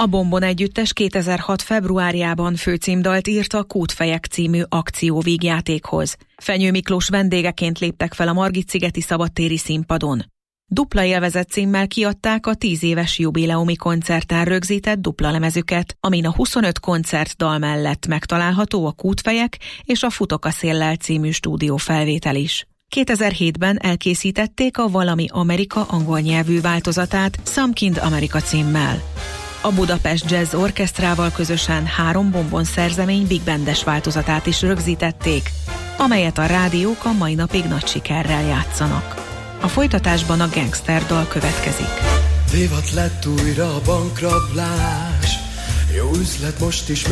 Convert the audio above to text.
A Bombon együttes 2006. februárjában főcímdalt írt a Kútfejek című akcióvígjátékhoz. Fenyő Miklós vendégeként léptek fel a Margitszigeti szabadtéri színpadon. Dupla élvezet címmel kiadták a 10 éves jubileumi koncerten rögzített dupla lemezüket, amin a 25 koncertdal mellett megtalálható a Kútfejek és a Futok a széllel című stúdiófelvétel is. 2007-ben elkészítették a Valami Amerika angol nyelvű változatát Something America címmel. A Budapest Jazz Orchestrával közösen 3 Bombon szerzemény big bandes változatát is rögzítették, amelyet a rádiók a mai napig nagy sikerrel játszanak. A folytatásban a Gangster dal következik. Divat lett újra a bankrablás, jó üzlet most is